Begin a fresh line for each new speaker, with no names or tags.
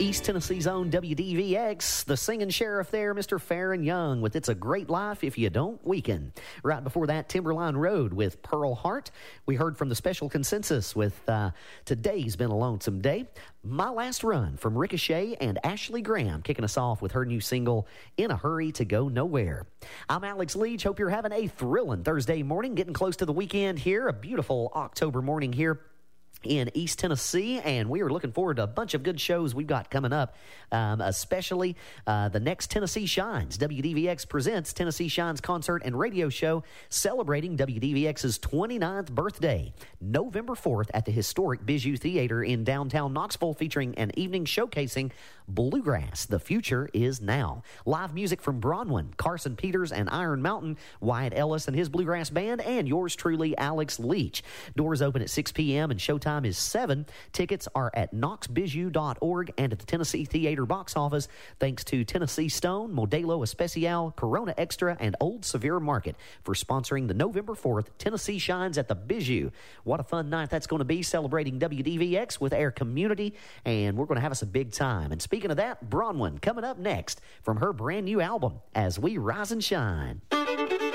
East Tennessee's own WDVX, the singing sheriff there, Mr. Farron Young, with It's a Great Life If You Don't Weaken. Right before that, Timberline Road with Pearl Hart. We heard from the Special Consensus with Today's Been a Lonesome Day. My Last Run from Ricochet and Ashley Graham, kicking us off with her new single, In a Hurry to Go Nowhere. I'm Alex Leach. Hope you're having a thrilling Thursday morning, getting close to the weekend here. A beautiful October morning here in East Tennessee, and we are looking forward to a bunch of good shows we've got coming up, especially the next Tennessee Shines. WDVX presents Tennessee Shines concert and radio show celebrating WDVX's 29th birthday, November 4th at the historic Bijou Theater in downtown Knoxville, featuring an evening showcasing Bluegrass, The Future Is Now. Live music from Bronwyn, Carson Peters and Iron Mountain, Wyatt Ellis and his Bluegrass Band, and yours truly, Alex Leach. Doors open at 6 p.m. and showtime is 7. Tickets are at knoxbijou.org and at the Tennessee Theater box office, thanks to Tennessee Stone, Modelo Especial, Corona Extra, and Old Severe Market for sponsoring the November 4th Tennessee Shines at the Bijou. What a fun night that's going to be, celebrating WDVX with our community, and we're going to have us a big time. And speaking of that, Bronwyn coming up next from her brand new album, As We Rise and Shine.